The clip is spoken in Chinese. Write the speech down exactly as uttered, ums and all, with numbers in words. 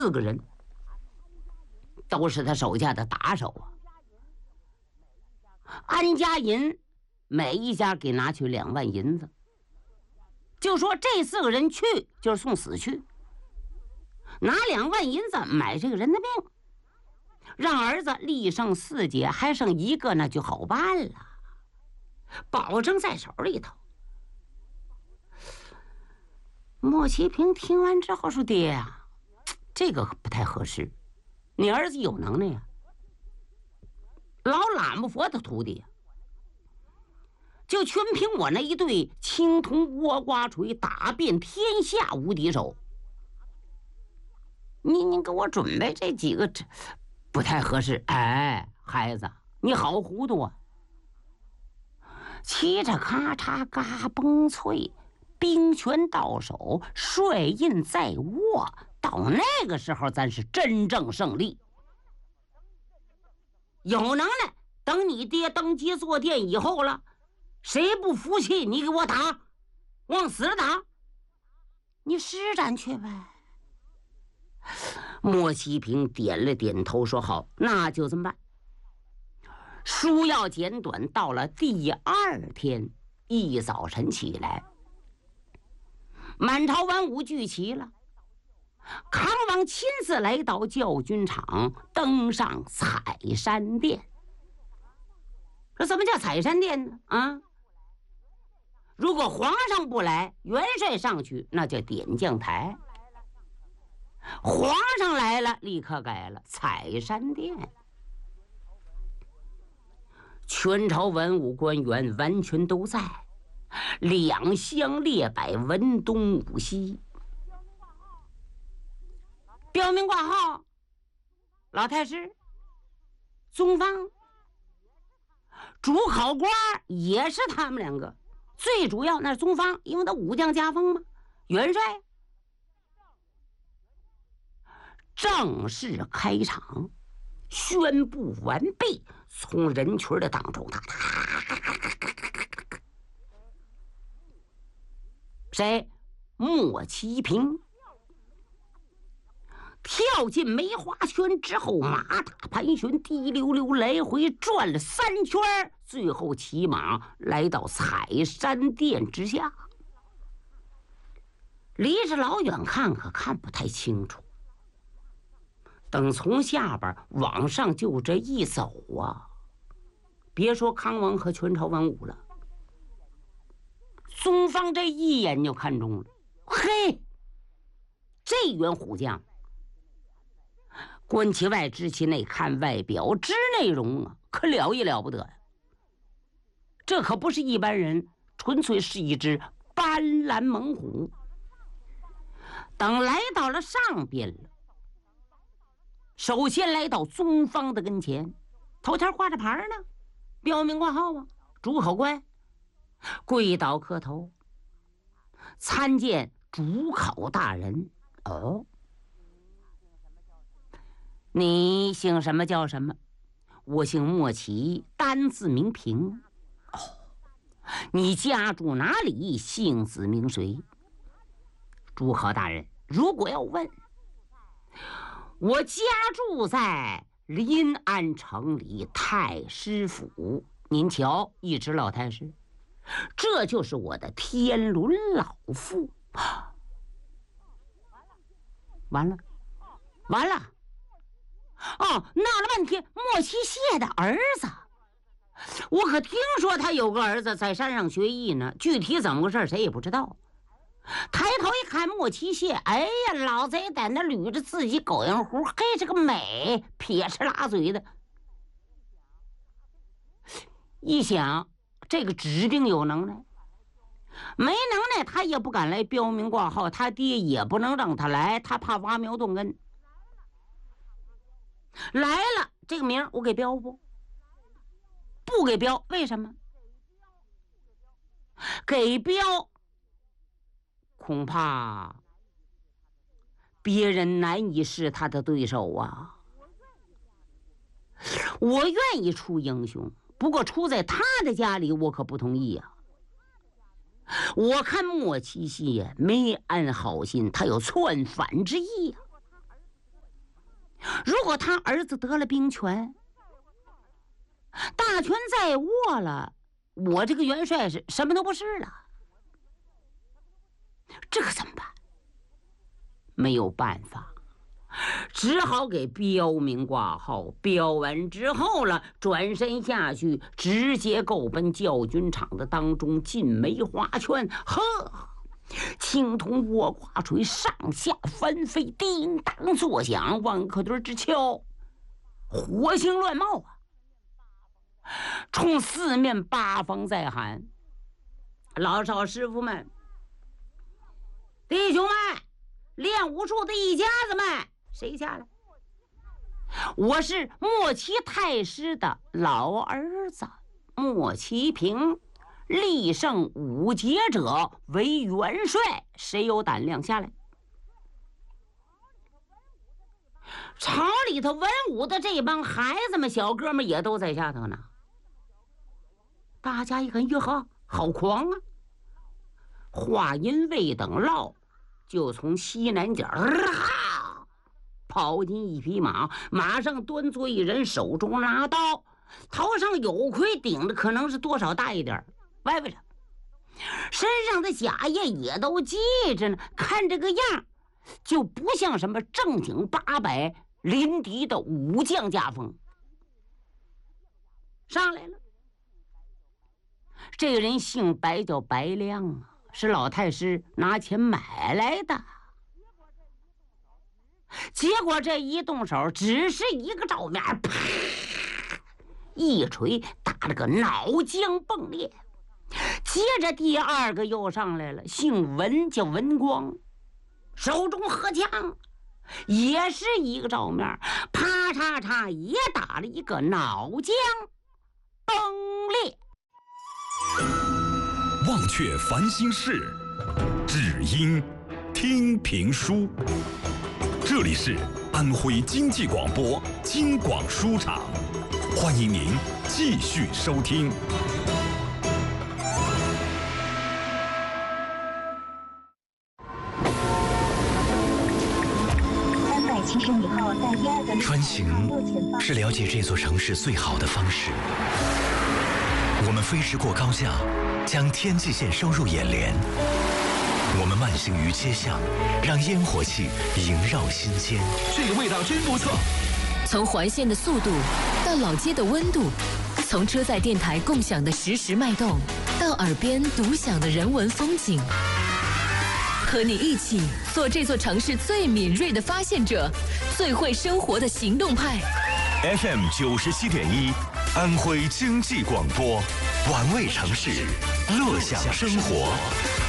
四个人，都是他手下的打手啊。安家银每一家给拿去两万银子，就说这四个人去就是送死去，拿两万银子买这个人的命，让儿子立剩四姐，还剩一个那就好办了，保证在手里头。莫其平听完之后说：“爹呀，这个不太合适，你儿子有能耐呀，老喇嘛佛的徒弟，就全凭我那一对青铜倭瓜锤，打遍天下无敌手。你你给我准备这几个，这不太合适。哎，孩子，你好糊涂啊！骑着咔嚓嘎嘣脆，兵权到手，帅印在握，到那个时候，咱是真正胜利。有能耐，等你爹登基坐殿以后了，谁不服气，你给我打，往死了打，你施展去呗。”莫其平点了点头，说：“好，那就这么办。”书要简短，到了第二天一早晨起来，满朝文武聚齐了。康王亲自来到教军场，登上采山殿。这怎么叫采山殿呢？啊，如果皇上不来，元帅上去，那叫点将台。皇上来了，立刻改了采山殿。全朝文武官员完全都在，两相列摆，文东武西，标明挂号，老太师、宗方、主考官也是他们两个。最主要那是宗方，因为他武将加封嘛，元帅。正式开场，宣布完毕，从人群的当中，他谁？莫其平跳进梅花圈之后，马踏盘旋，滴溜溜来回转了三圈，最后骑马来到采山殿之下。离着老远看可看不太清楚，等从下边往上就这一走啊，别说康王和全朝文武了，宗方这一眼就看中了。嘿，这员虎将，观其外知其内，看外表知内容啊，可了也了不得呀！这可不是一般人，纯粹是一只斑斓猛虎。等来到了上边了，首先来到宗方的跟前，头前挂着牌呢，标明挂号啊，主考官，跪倒磕头，参见主考大人。哦，你姓什么叫什么？我姓莫奇，单字名平。哦，你家住哪里？姓子名谁？主考大人，如果要问，我家住在临安城里太师府。您瞧，一指老太师，这就是我的天伦老父。完了，完了！哦，闹了半天，莫其谢的儿子，我可听说他有个儿子在山上学艺呢，具体怎么回事谁也不知道。抬头一看，莫其谢，哎呀，老贼在那捋着自己狗样胡，嘿，这个美，撇着拉嘴的。一想，这个指定有能耐，没能耐他也不敢来标明挂号，他爹也不能让他来，他怕挖苗动根。来了，这个名我给标不？不给标，为什么？给标，恐怕别人难以是他的对手啊。我愿意出英雄，不过出在他的家里，我可不同意啊。我看莫其谢没安好心，他有篡反之意啊。 如果他儿子得了兵权，大权在握了，我这个元帅是什么都不是了，这可怎么办？没有办法，只好给标明挂号。标完之后了，转身下去，直接够奔教军场的当中，进梅花圈，呵，青铜卧挂锤上下翻飞，叮当作响，万克墩之敲，火星乱冒啊！冲四面八方在喊：老少师傅们，弟兄们，练武术的一家子们，谁下来？我是莫奇太师的老儿子莫奇平，力胜五杰者为元帅，谁有胆量下来？朝里头文武的这帮孩子们小哥们也都在下头呢。大家一看，哟呵，好狂啊！话音未等落，就从西南角哈跑进一匹马，马上端坐一人，手中拿刀，头上有盔顶的，可能是多少大一点，歪歪着，身上的甲叶也都系着呢，看这个样就不像什么正经八百临敌的武将家风。上来了，这个人姓白，叫白亮啊，是老太师拿钱买来的。结果这一动手，只是一个照面，啪，一锤打了个脑浆迸裂。接着第二个又上来了，姓文，叫文光，手中合枪，也是一个照面，啪嚓嚓也打了一个脑浆崩裂。 忘却烦心事，只因听评书。这里是安徽经济广播京广书场，欢迎您继续收听。 穿行是了解这座城市最好的方式。我们飞驰过高架，将天际线收入眼帘。我们慢行于街巷，让烟火气萦绕心间。 这个味道真不错。 从环线的速度到老街的温度，从车载电台共享的实时脉动，到耳边独享的人文风景。和你一起做这座城市最敏锐的发现者，最会生活的行动派。 F M 九十七点一，安徽经济广播，玩味城市，乐享生活。